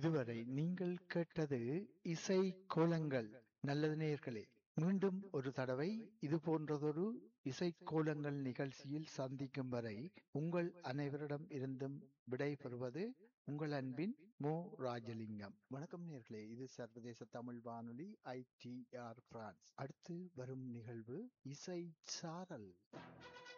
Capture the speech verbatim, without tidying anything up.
இதுவரை நீங்கள் கேட்டது இசை கோலங்கள். நல்லது நேயர்களே, மீண்டும் ஒரு தடவை இது போன்றதொரு இசை கோலங்கள் நிகழ்ச்சியில் சந்திக்கும் வரை உங்கள் அனைவரிடம் இருந்தும் விடை பெறுவது உங்கள் அன்பின் மோ ராஜலிங்கம். வணக்கம் நேயர்களே, இது சர்வதேச தமிழ் வானொலி ஐடிஆர் பிரான்ஸ். அடுத்து வரும் நிகழ்வு இசை சாரல்.